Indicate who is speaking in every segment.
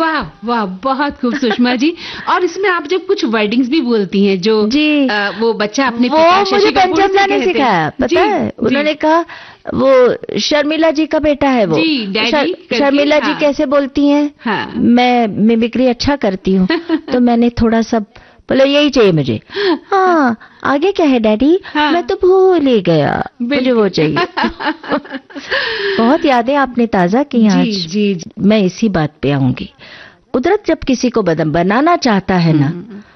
Speaker 1: वाह वाह, बहुत खूब सुषमा जी। और इसमें आप जब कुछ वर्डिंग्स भी बोलती हैं जो
Speaker 2: जी,
Speaker 1: वो बच्चा अपने
Speaker 2: वो मुझे पंचम दा ने सिखाया, पता है। उन्होंने कहा वो शर्मिला जी का बेटा है वो
Speaker 1: जी, डैडी
Speaker 2: शर्मिला जी कैसे बोलती हैं,
Speaker 1: हाँ।
Speaker 2: मैं मिमिक्री अच्छा करती हूँ तो मैंने थोड़ा सा बोले यही चाहिए मुझे। हाँ, आगे क्या है डैडी? हाँ। मैं तो भूल ही गया, मुझे वो चाहिए। बहुत यादें आपने ताजा की आज। जी, मैं इसी बात पे आऊंगी। कुदरत जब किसी को बनाना चाहता है ना,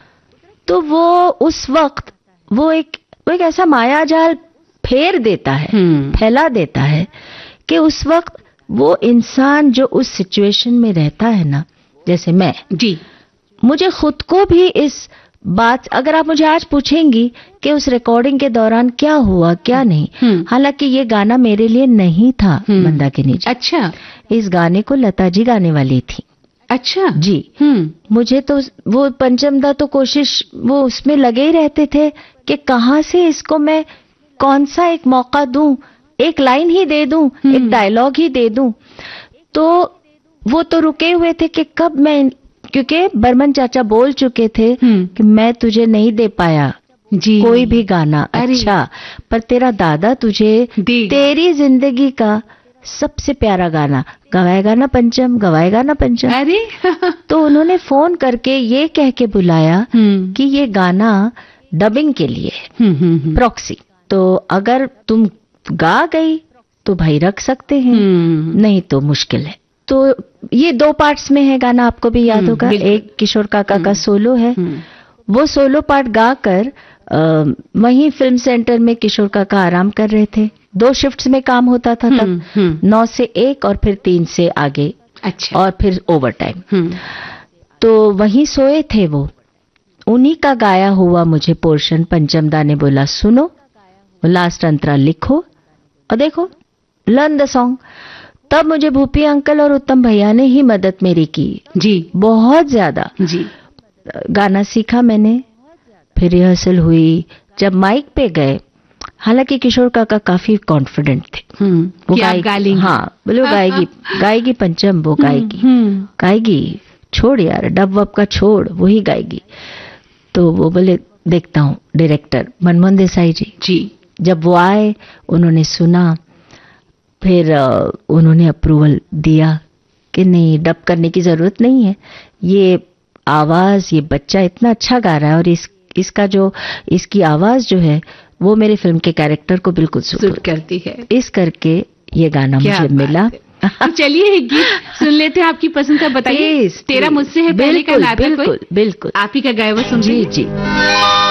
Speaker 2: तो वो उस वक्त वो एक ऐसा माया जाल फेर देता है, फैला देता है कि उस वक्त वो इंसान जो उस सिचुएशन में रहता है ना, जैसे मैं जी, मुझे खुद को भी इस बात, अगर आप मुझे आज पूछेंगी कि उस रिकॉर्डिंग के दौरान क्या हुआ क्या नहीं, हालांकि ये गाना मेरे लिए नहीं था मंदाकिनी जी। अच्छा, इस गाने को लता जी गाने वाली थी। अच्छा जी, मुझे तो वो पंचम दा तो कोशिश वो उसमें लगे ही रहते थे कि कहाँ से इसको मैं कौन सा एक मौका दूं, एक लाइन ही दे दूं, एक डायलॉग ही दे दूं। तो वो तो रुके हुए थे कि कब मैं, क्योंकि बर्मन चाचा बोल चुके थे कि मैं तुझे नहीं दे पाया जी कोई भी गाना अच्छा, पर तेरा दादा तुझे तेरी जिंदगी का सबसे प्यारा गाना गवाएगा ना पंचम, गवाएगा ना पंचम। अरे तो उन्होंने फोन करके ये कह के बुलाया कि ये गाना डबिंग के लिए प्रॉक्सी, तो अगर तुम गा गई तो भाई रख सकते हैं, नहीं तो मुश्किल है। तो ये 2 पार्ट्स में है गाना, आपको भी याद होगा। एक किशोर काका का सोलो है, वो सोलो पार्ट गाकर वहीं फिल्म सेंटर में किशोर काका आराम कर रहे थे। 2 शिफ्ट्स में काम होता था तब, 9 से 1 और फिर 3 से आगे। अच्छा। और फिर ओवर टाइम। तो वहीं सोए थे वो, उन्हीं का गाया हुआ मुझे पोर्शन पंचम दा ने बोला सुनो, लास्ट अंतरा लिखो और देखो, लर्न द सॉन्ग। तब मुझे भूपी अंकल और उत्तम भैया ने ही मदद मेरी की जी, बहुत ज्यादा जी। गाना सीखा मैंने, फिर रिहर्सल हुई। जब माइक पे गए, हालांकि किशोर काका काफी कॉन्फिडेंट थे, वो गाएगी, हाँ बोले गाएगी पंचम, वो गाएगी, छोड़ यार डब वब का छोड़, वही गाएगी। तो वो बोले देखता हूँ। डायरेक्टर मनमोहन देसाई जी जब वो आए, उन्होंने सुना, फिर उन्होंने अप्रूवल दिया कि नहीं, डब करने की जरूरत नहीं है, ये आवाज, ये बच्चा इतना अच्छा गा रहा है और इसका जो इसकी आवाज जो है वो मेरे फिल्म के कैरेक्टर को बिल्कुल सूट करती है। इस करके ये गाना मुझे मिला। तो
Speaker 1: चलिए एक गीत सुन लेते हैं आपकी पसंद का, बताइए। तेरा मुझसे है पहले का नाता कोई,
Speaker 2: बिल्कुल
Speaker 1: आप ही का गाया हुआ सुन।
Speaker 2: जी।